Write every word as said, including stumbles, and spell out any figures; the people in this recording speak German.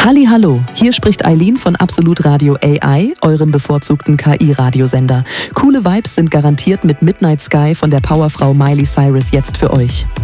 Hallihallo, hier spricht Eileen von Absolut Radio A I, eurem bevorzugten K I-Radiosender. Coole Vibes sind garantiert mit Midnight Sky von der Powerfrau Miley Cyrus jetzt für euch.